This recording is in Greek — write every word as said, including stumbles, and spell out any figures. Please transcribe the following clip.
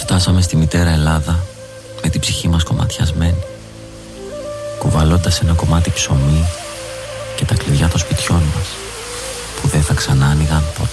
Φτάσαμε στη μητέρα Ελλάδα με την ψυχή μας κομματιασμένη, κουβαλώντας ένα κομμάτι ψωμί και τα κλειδιά των σπιτιών μας που δεν θα ξανά άνοιγαν ποτέ.